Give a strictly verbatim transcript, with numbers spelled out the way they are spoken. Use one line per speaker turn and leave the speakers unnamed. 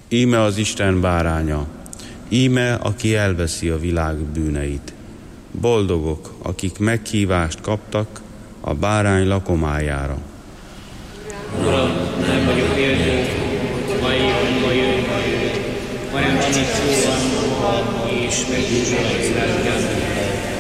Íme az Isten báránya, íme, aki elveszi a világ bűneit. Boldogok, akik meghívást kaptak a bárány lakomájára.
Uram, nem vagyok élő, hogy halljon, jöjj, hanem annyit szó van, és megbúzsol az lelkem.